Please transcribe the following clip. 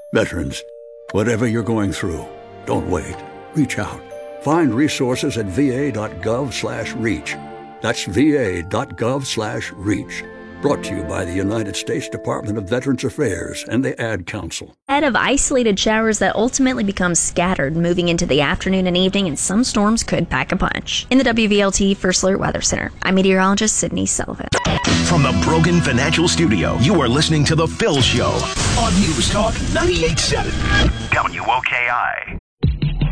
Veterans, whatever you're going through, don't wait. Reach out. Find resources at va.gov/reach. That's va.gov/reach. Brought to you by the United States Department of Veterans Affairs and the Ad Council. Ahead of isolated showers that ultimately become scattered moving into the afternoon and evening, and some storms could pack a punch. In the WVLT First Alert Weather Center, I'm meteorologist Sydney Sullivan. From the Brogan Financial Studio, you are listening to The Phil Show on News Talk 98.7 WOKI.